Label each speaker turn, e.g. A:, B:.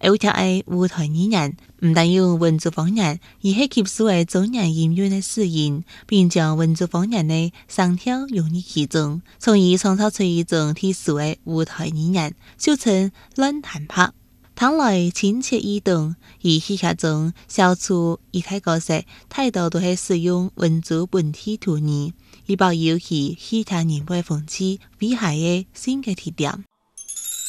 A: 有條係舞台語言，唔但用文族方言，而係吸收嘅中原音韻嘅語言，並將文族方言嘅聲調融入其中，從而創造出一種特殊嘅舞台語言，俗稱亂彈拍。聽來親切易懂，而戲劇中小處一體角色，大多都係使用文族本地土語，以保有其戲劇人物風氣詼諧嘅性格特點。